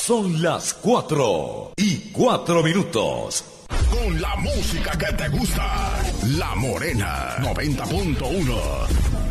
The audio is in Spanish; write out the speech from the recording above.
Son las 4:04. Con la música que te gusta, La Morena 90.1.